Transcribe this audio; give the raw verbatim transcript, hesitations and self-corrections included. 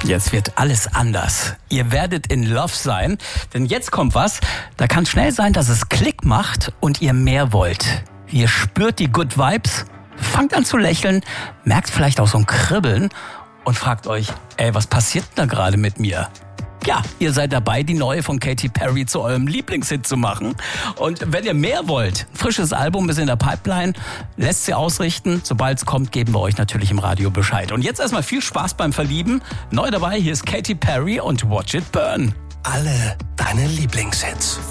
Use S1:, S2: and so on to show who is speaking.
S1: Jetzt wird alles anders. Ihr werdet in Love sein, denn jetzt kommt was, da kann schnell sein, dass es Klick macht und ihr mehr wollt. Ihr spürt die Good Vibes, fangt an zu lächeln, merkt vielleicht auch so ein Kribbeln und fragt euch, ey, was passiert da gerade mit mir? Ja, ihr seid dabei, die neue von Katy Perry zu eurem Lieblingshit zu machen. Und wenn ihr mehr wollt, frisches Album ist in der Pipeline, lässt sie ausrichten. Sobald es kommt, geben wir euch natürlich im Radio Bescheid. Und jetzt erstmal viel Spaß beim Verlieben. Neu dabei, hier ist Katy Perry und Watch It Burn.
S2: Alle deine Lieblingshits.